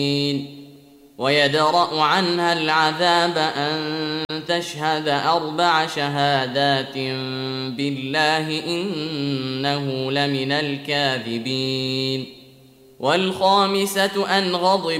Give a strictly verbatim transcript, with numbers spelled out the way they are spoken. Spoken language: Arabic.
ويدرأ عنها العذاب أن تشهد أربع شهادات بالله إنه لمن الكاذبين. والخامسة أن غضب